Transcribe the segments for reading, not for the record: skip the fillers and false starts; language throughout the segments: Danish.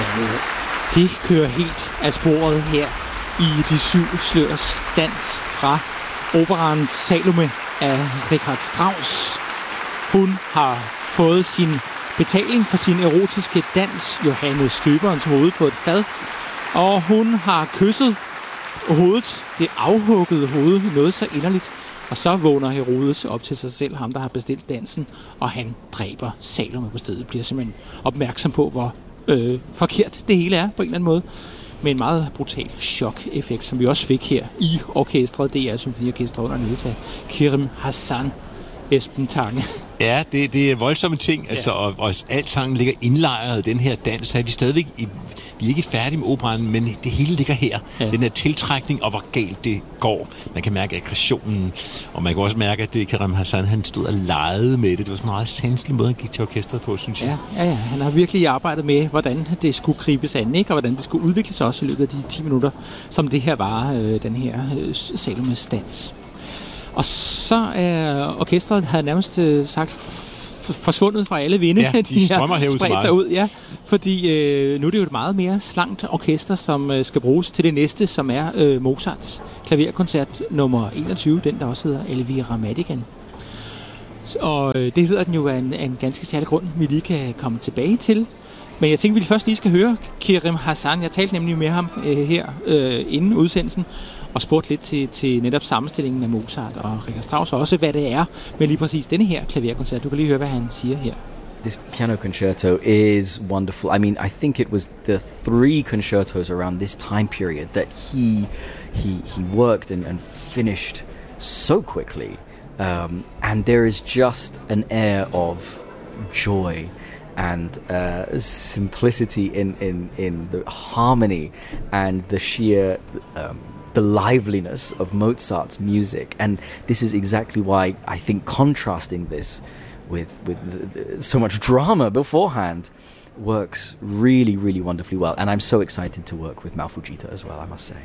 Det kører helt af sporet her i De Syv Slørs dans fra operaen Salome af Richard Strauss. Hun har fået sin betaling for sin erotiske dans, Johannes Støberens hoved på et fad, og hun har kysset hovedet, det afhuggede hoved, noget så inderligt, og så vågner Herodes op til sig selv, ham der har bestilt dansen, og han dræber Salome på stedet, bliver simpelthen opmærksom på, hvor forkert det hele er på en eller anden måde, med en meget brutal chok-effekt, som vi også fik her i orkestret, DR Symfoniorkestret under ledelse af Kerim Hassan. Esben Tange. Ja, det er voldsomme ting, altså, og alt sangen ligger indlejret i den her dans. Vi er stadigvæk vi er ikke færdige med operaen, men det hele ligger her. Ja. Den her tiltrækning, og hvor galt det går. Man kan mærke aggressionen, og man kan også mærke, at Kerim Hassan, han stod og legede med det. Det var sådan en meget sanselig måde, han gik til orkestret på, synes jeg. Ja. Han har virkelig arbejdet med, hvordan det skulle gribes an, ikke? Og hvordan det skulle udvikle sig også i løbet af de 10 minutter, som det her var, den her Salomes dans. Og så er orkestret, havde nærmest sagt, forsvundet fra alle vinde. Ja, de strømmer herud så meget. Ud, ja. Fordi nu er det jo et meget mere slankt orkester, som skal bruges til det næste, som er Mozarts klaverkoncert nummer 21, den der også hedder Elvira Madigan. Og det hedder den jo af en ganske særlig grund, vi lige kan komme tilbage til. Men jeg tænker, vi først lige skal høre Kerim Hassan. Jeg talte nemlig med ham her inden udsendelsen, og spurgte lidt til netop sammenstillingen af Mozart og Richard Strauss, og også hvad det er med lige præcis denne her klaverkoncert. Du kan lige høre, hvad han siger her. This piano concerto is wonderful. I mean, I think it was the 3 concertos around this time period that he worked and finished so quickly. And there is just an air of joy and simplicity in the harmony and the sheer the liveliness of Mozart's music. And this is exactly why I think contrasting this with so much drama beforehand works really, really wonderfully well. And I'm so excited to work with Malfugita as well, I must say.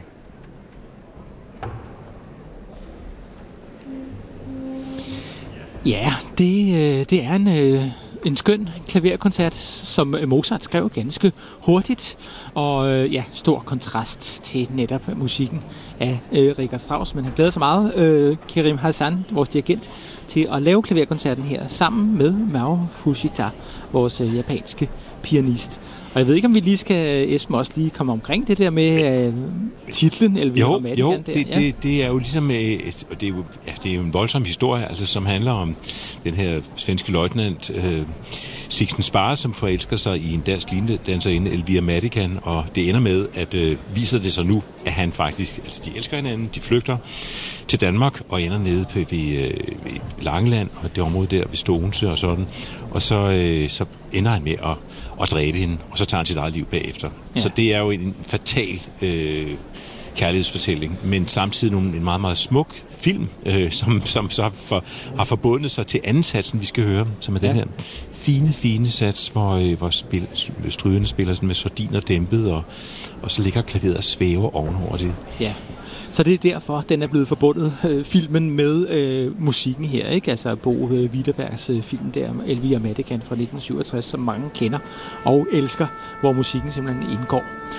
Ja, det er en skøn klaverkoncert, som Mozart skrev ganske hurtigt, og stor kontrast til netop musikken af Richard Strauss, men han glæder sig meget, Kerim Hassan, vores dirigent, til at lave klaverkoncerten her sammen med Mao Fujita, vores japanske pianist. Og jeg ved ikke, om vi lige skal, Esben, også lige komme omkring det der med titlen, Elvira Madigan. Det er jo ligesom, det er jo en voldsom historie, altså, som handler om den her svenske løjtnant Sixten Sparre, som forelsker sig i en dansk linedanserinde, Elvira Madigan, og det ender med, at viser det sig nu, at han faktisk, altså de elsker hinanden, de flygter til Danmark og ender nede ved Langeland og det område der ved Stogense og sådan, og så ender han med at dræbe hende, og så tager han sit eget liv bagefter. Ja. Så det er jo en fatal kærlighedsfortælling, men samtidig en meget, meget smuk film, som så har forbundet sig til anden satsen, vi skal høre, som er den her fine sats, hvor strygerne spiller sådan med sordiner dæmpet, og så ligger klaveret og svæver ovenover det. Ja. Så det er derfor, den er blevet forbundet, filmen, med musikken her, ikke? Altså Bo Widerbergs film der, Elvira Madigan fra 1967, som mange kender og elsker, hvor musikken simpelthen indgår.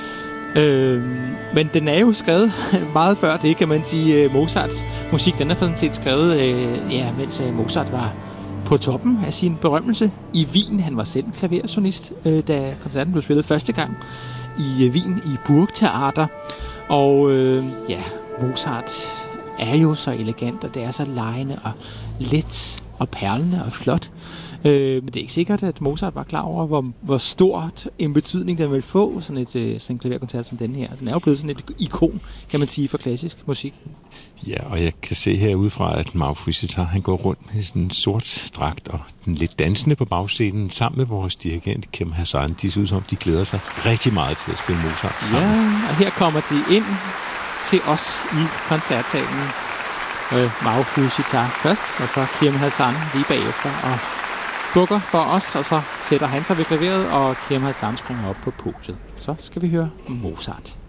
Men den er jo skrevet meget før det, kan man sige. Mozarts musik, den er sådan set skrevet, mens Mozart var på toppen af sin berømmelse i Wien. Han var selv klaversonist, da koncerten blev spillet første gang i Wien i Burgtheater. Og Mozart er jo så elegant, og det er så legende og let og perlende og flot. Men det er ikke sikkert, at Mozart var klar over, hvor stort en betydning den vil få, sådan en klaverkoncert som den her. Den er jo blevet sådan et ikon, kan man sige, for klassisk musik. Ja, og jeg kan se herudefra, at Mao Fujita, han går rundt med sådan en sort dragt og den lidt dansende på bagscenen, sammen med vores dirigent Kerim Hassan. De ser ud som om, de glæder sig rigtig meget til at spille Mozart sammen. Ja, og her kommer de ind til os i koncertsalen. Mao Fujita først, og så Kerim Hassan lige bagefter, og bukker for os, og så sætter han sig ved klaveret, og Kerim Hassan springer op på podiet. Så skal vi høre Mozart.